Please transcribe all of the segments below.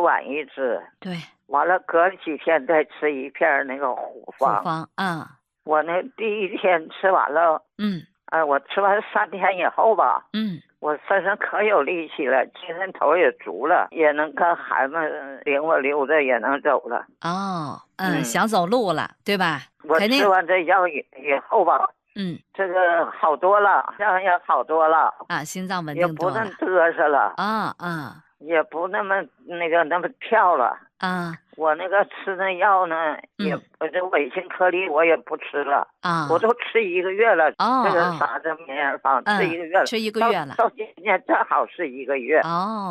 晚一支， 对， 完了隔几天再吃一片那个虎复方。 方啊， 我那第一天吃完了，我吃完3天以后吧，我身上可有力气了，精神头也足了，也能跟孩子领我溜达，也能走了。 想走路了，对吧？ 我吃完这药以后吧，这个好多了，这样也好多了啊，心脏稳定多了， 也不那嘚瑟了也不那么那么跳了我那个吃那药呢，也这维新颗粒我也不吃了我都吃1个月了。这个啥这绵延方吃1个月了， 吃1个月了， 到今年正好是1个月。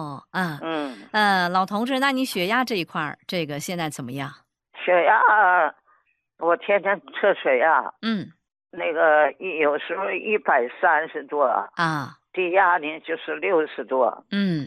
老同志，那你血压这一块这个现在怎么样？ 血压我天天测血压，那个有时候130多低压呢就是60多，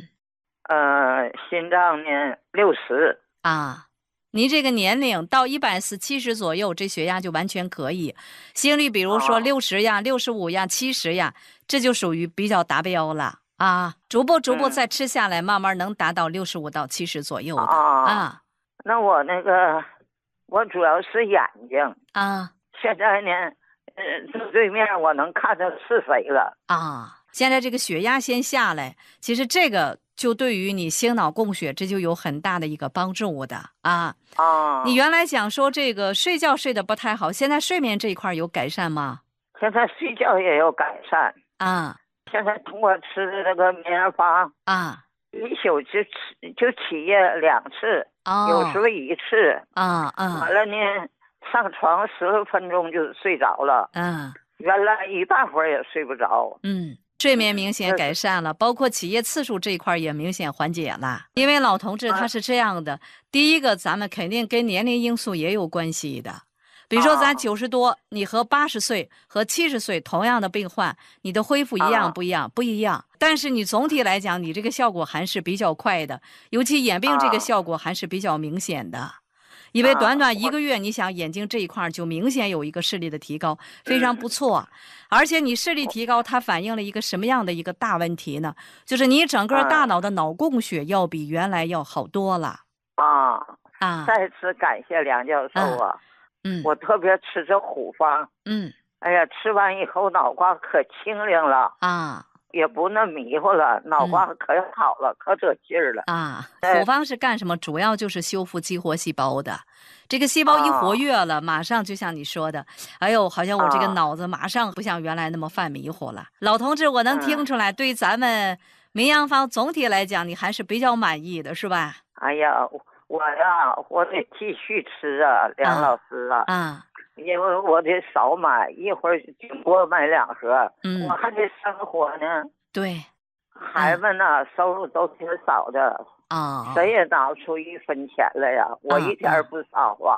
心脏呢60 您这个年龄到140、70左右，这血压就完全可以。心率比如说60呀、65呀、70呀，这就属于比较达标了逐步再吃下来，慢慢能达到65到70左右的那我那个我主要是眼睛现在呢对面我能看着是谁了现在这个血压先下来，其实这个就对于你心脑供血这就有很大的一个帮助的你原来讲说这个睡觉睡得不太好，现在睡眠这一块有改善吗？ 现在睡觉也有改善现在通过吃的这个绵延方一宿就起夜2次有时候1次完了呢上床10分钟就睡着了原来一大会儿也睡不着睡眠明显改善了，包括起夜次数这一块也明显缓解了。因为老同志他是这样的，第一个咱们肯定跟年龄因素也有关系的。比如说咱90多，你和80岁和70岁同样的病患，你的恢复一样不一样？不一样。但是你总体来讲，你这个效果还是比较快的，尤其眼病这个效果还是比较明显的。因为短短1个月，你想眼睛这一块就明显有一个视力的提高，非常不错。而且你视力提高，它反映了一个什么样的一个大问题呢？就是你整个大脑的脑供血要比原来要好多了。 再次感谢梁教授我特别吃这虎方哎呀，吃完以后脑瓜可清灵了也不那迷糊了，脑瓜可好了可得劲儿了虎方是干什么？主要就是修复激活细胞的。这个细胞一活跃了马上就像你说的，哎呦，好像我这个脑子马上不像原来那么犯迷糊了。老同志，我能听出来对咱们绵阳方总体来讲你还是比较满意的是吧？ 哎呀我得继续吃梁老师因为我得少买，一会儿顶多买2盒我还得生活呢。 对， 孩子呢收入都挺少的谁也拿不出1分钱来呀我一点不撒谎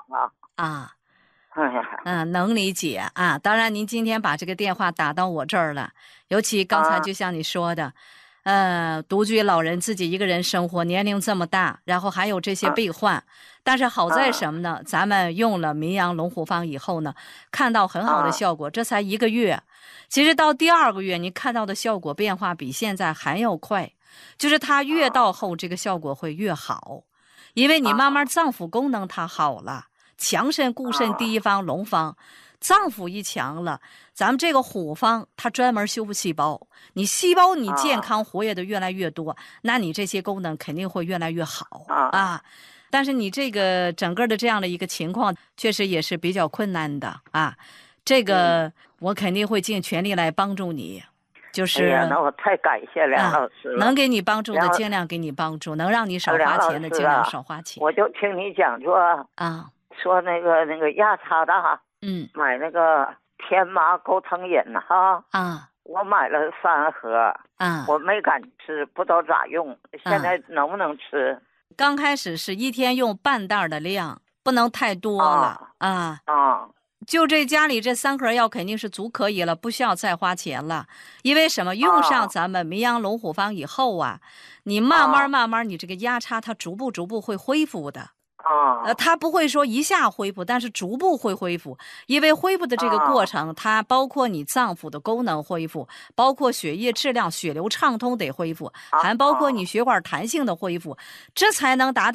能理解当然您今天把这个电话打到我这儿了，尤其刚才就像你说的独居老人自己一个人生活，年龄这么大，然后还有这些病患但是好在什么呢咱们用了名扬龙虎方以后呢，看到很好的效果这才1个月，其实到第2个月你看到的效果变化比现在还要快，就是它越到后这个效果会越好，因为你慢慢脏腑功能它好了，强肾固肾第一方龙方脏腑一强了，咱们这个虎方它专门修复细胞，你细胞你健康活跃的越来越多那你这些功能肯定会越来越好但是你这个整个的这样的一个情况确实也是比较困难的这个我肯定会尽全力来帮助你，就是那我太感谢梁老师了能给你帮助的尽量给你帮助，能让你少花钱的尽量少花钱我就听你讲说说那个压差大买那个天麻钩藤饮我买了3盒我没敢吃，不知道咋用现在能不能吃刚开始是1天用半袋的量，不能太多了就这家里这3盒药肯定是足可以了，不需要再花钱了。因为什么？用上咱们名扬龙虎方以后你慢慢你这个压差它逐步会恢复的它不会说一下恢复，但是逐步会恢复，因为恢复的这个过程它包括你脏腑的功能恢复，包括血液质量血流畅通得恢复，还包括你血管弹性的恢复，这才能达到